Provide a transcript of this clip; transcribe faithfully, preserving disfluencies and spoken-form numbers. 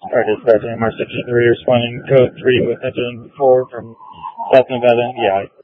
Alright, dispatch M R sixty-three responding code three with engine four from South Nevada. Yeah,